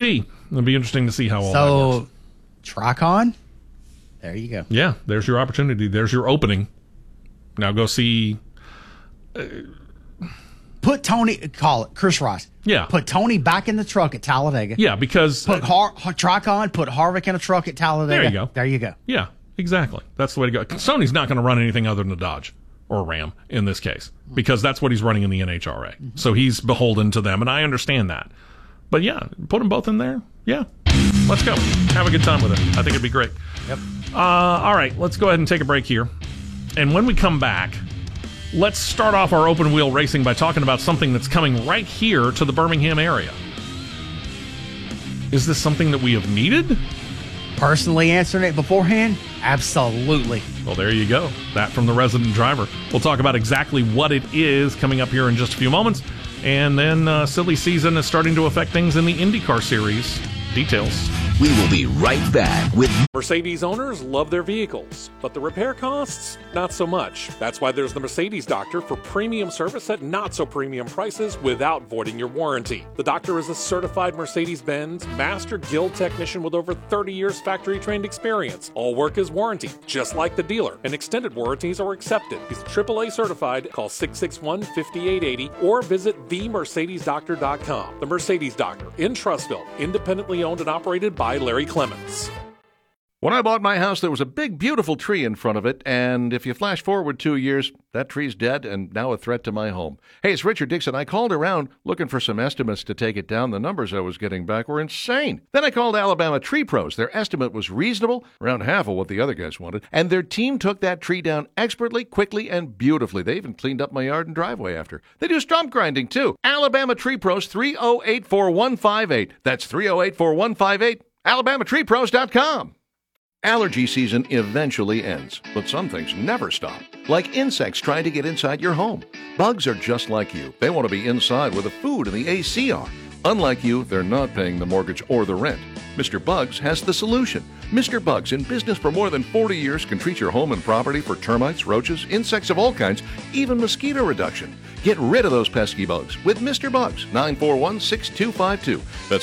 see. It'll be interesting to see how all that works. So, Tricon, there you go. Yeah, there's your opportunity. There's your opening. Now go see... Put Tony, call it Chris Rice. Yeah. Put Tony back in the truck at Talladega. Yeah, because... Put Tricon, put Harvick in a truck at Talladega. There you go. There you go. Yeah, exactly. That's the way to go. Sony's not going to run anything other than a Dodge or a Ram in this case, because that's what he's running in the NHRA. Mm-hmm. So he's beholden to them, and I understand that. But yeah, put them both in there. Yeah. Let's go. Have a good time with it. I think it'd be great. Yep. All right, let's go ahead and take a break here. And when we come back, let's start off our open wheel racing by talking about something that's coming right here to the Birmingham area. Is this something that we have needed? Personally answering it beforehand? Absolutely. Well, there you go. That from the resident driver. We'll talk about exactly what it is coming up here in just a few moments. And then silly season is starting to affect things in the IndyCar series. Details. We will be right back with... Mercedes owners love their vehicles, but the repair costs, not so much. That's why there's the Mercedes Doctor for premium service at not-so-premium prices without voiding your warranty. The Doctor is a certified Mercedes-Benz Master Guild technician with over 30 years factory-trained experience. All work is warranty, just like the dealer, and extended warranties are accepted. He's AAA certified. Call 661-5880 or visit themercedesdoctor.com. The Mercedes Doctor in Trussville, independently owned and operated by Larry Clements. When I bought my house, there was a big, beautiful tree in front of it, and if you flash forward 2 years, that tree's dead and now a threat to my home. Hey, it's Richard Dixon. I called around looking for some estimates to take it down. The numbers I was getting back were insane. Then I called Alabama Tree Pros. Their estimate was reasonable, around half of what the other guys wanted, and their team took that tree down expertly, quickly, and beautifully. They even cleaned up my yard and driveway after. They do stump grinding, too. Alabama Tree Pros, 308-4158. That's 308-4158. AlabamaTreePros.com. Allergy season eventually ends, but some things never stop. Like insects trying to get inside your home. Bugs are just like you. They want to be inside where the food and the AC are. Unlike you, they're not paying the mortgage or the rent. Mr. Bugs has the solution. Mr. Bugs, in business for more than 40 years, can treat your home and property for termites, roaches, insects of all kinds, even mosquito reduction. Get rid of those pesky bugs with Mr. Bugs, 941-6252. That's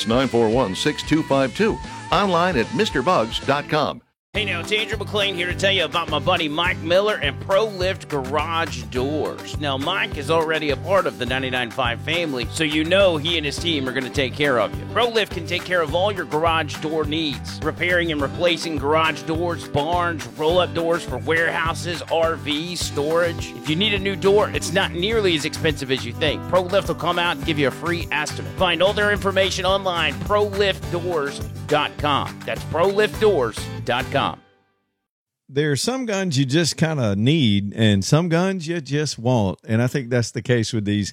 941-6252. Online at MrBugs.com. Hey now, it's Andrew McLean here to tell you about my buddy Mike Miller and ProLift Garage Doors. Now, Mike is already a part of the 99.5 family, so you know he and his team are going to take care of you. ProLift can take care of all your garage door needs, repairing and replacing garage doors, barns, roll-up doors for warehouses, RVs, storage. If you need a new door, it's not nearly as expensive as you think. ProLift will come out and give you a free estimate. Find all their information online, ProLiftDoors.com. That's ProLiftDoors.com. There are some guns you just kind of need and some guns you just want. And I think that's the case with these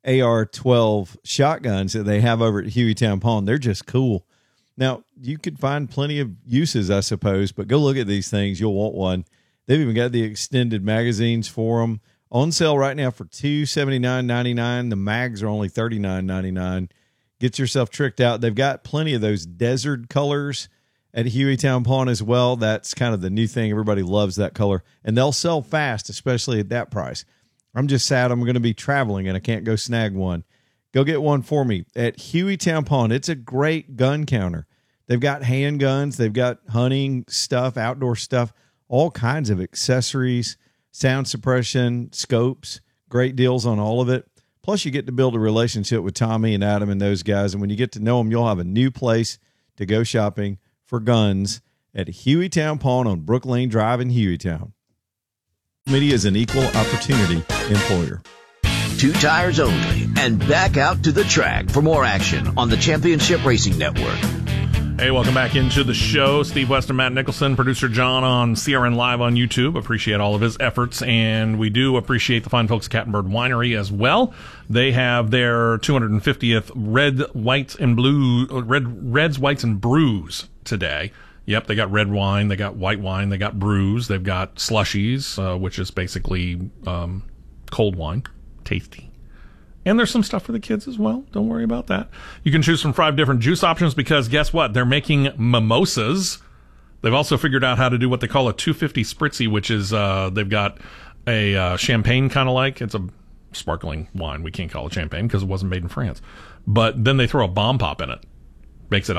AR-12 shotguns that they have over at Hueytown Pawn. They're just cool. Now, you could find plenty of uses, I suppose, but go look at these things. You'll want one. They've even got the extended magazines for them. On sale right now for $279.99. The mags are only $39.99. Get yourself tricked out. They've got plenty of those desert colors at Hueytown Pawn as well. That's kind of the new thing. Everybody loves that color. And they'll sell fast, especially at that price. I'm just sad I'm going to be traveling and I can't go snag one. Go get one for me at Hueytown Pawn. It's a great gun counter. They've got handguns. They've got hunting stuff, outdoor stuff, all kinds of accessories, sound suppression, scopes, great deals on all of it. Plus, you get to build a relationship with Tommy and Adam and those guys. And when you get to know them, you'll have a new place to go shopping for guns at Hueytown Pawn on Brook Lane Drive in Hueytown. Media is an equal opportunity employer. 2 tires only, and back out to the track for more action on the Championship Racing Network. Hey, welcome back into the show. Steve West and Matt Nicholson, producer John on CRN Live on YouTube. Appreciate all of his efforts, and we do appreciate the fine folks at Cat and Bird Winery as well. They have their 250th Reds, Whites, and Brews today. Yep, they got red wine, they got white wine, they got brews, they've got slushies, which is basically cold wine. Tasty. And there's some stuff for the kids as well. Don't worry about that. You can choose from 5 different juice options because guess what? They're making mimosas. They've also figured out how to do what they call a 250 spritzy, which is they've got a champagne kind of like. It's a sparkling wine. We can't call it champagne because it wasn't made in France. But then they throw a bomb pop in it. Makes it